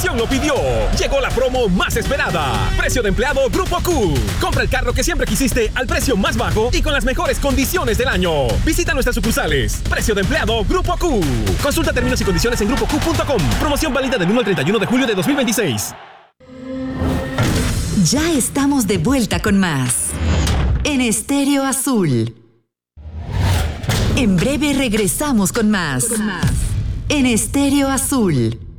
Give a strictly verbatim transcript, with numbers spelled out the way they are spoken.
inversión lo pidió. Llegó la promo más esperada. Precio de empleado Grupo Q. Compra el carro que siempre quisiste al precio más bajo y con las mejores condiciones del año. Visita nuestras sucursales. Precio de empleado Grupo Q. Consulta términos y condiciones en grupo q punto com. Promoción válida del uno al treinta y uno de julio de dos mil veintiséis. Ya estamos de vuelta con más en Estéreo Azul. En breve regresamos con más en Estéreo Azul.